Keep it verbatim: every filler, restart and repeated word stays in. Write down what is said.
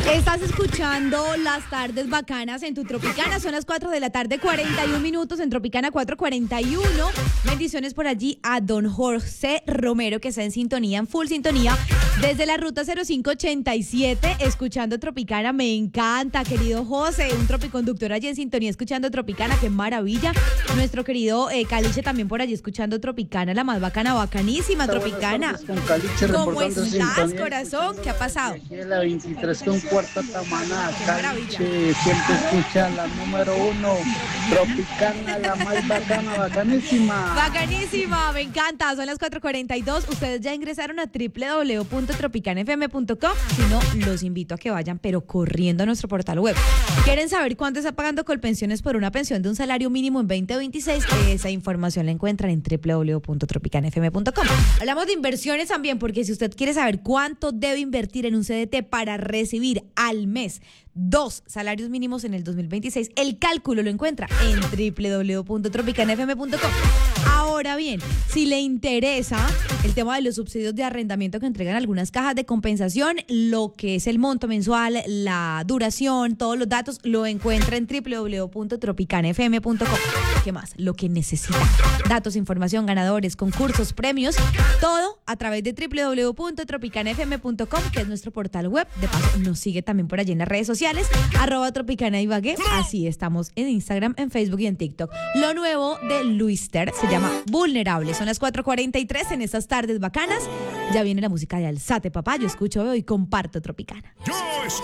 Estás escuchando Las Tardes Bacanas en tu Tropicana. Son las cuatro de la tarde, cuarenta y un minutos en Tropicana cuatro cuarenta y uno. Bendiciones por allí a don José Romero, que está en sintonía, en full sintonía, desde la ruta cero cinco ochenta y siete, escuchando Tropicana. Me encanta, querido José, un tropiconductor allí en sintonía, escuchando Tropicana. ¡Qué maravilla! Nuestro querido eh, Caliche también por allí escuchando Tropicana, la más bacana, bacanísima Tropicana. ¿Cómo estás, corazón? ¿Qué ha pasado? La veintitrés con cuarta tamana, Caliche, siempre escucha la número uno, Tropicana, la más bacana, bacanísima. Bacanísima, me encanta. Son las cuatro cuarenta y dos. Ustedes ya ingresaron a doble u doble u doble u punto tropicana f m punto com. Si no, los invito a que vayan, pero corriendo a nuestro portal web. ¿Quieren saber cuánto está pagando Colpensiones por una pensión de un salario mínimo en veinte veintiséis? Esa información la encuentran en doble u doble u doble u punto tropicana f m punto com. Hablamos de inversiones también, porque si usted quiere saber cuánto debe invertir en un C D T para recibir al mes dos salarios mínimos en el dos mil veintiséis, el cálculo lo encuentra en doble u doble u doble u punto tropicana f m punto com. Ahora bien, si le interesa el tema de los subsidios de arrendamiento que entregan algunas cajas de compensación, lo que es el monto mensual, la duración, todos los datos, lo encuentra en doble u doble u doble u punto tropicana f m punto com. ¿Qué más? Lo que necesita. Datos, información, ganadores, concursos, premios, todo a través de doble u doble u doble u punto tropicana f m punto com, que es nuestro portal web. De paso, nos sigue también por allí en las redes sociales, arroba Tropicana Ibagué. Así estamos en Instagram, en Facebook y en TikTok. Lo nuevo de Luis Ter se llama Vulnerable. Son las cuatro cuarenta y tres en estas tardes bacanas. Ya viene la música de Alzate, papá. Yo escucho, veo y comparto Tropicana.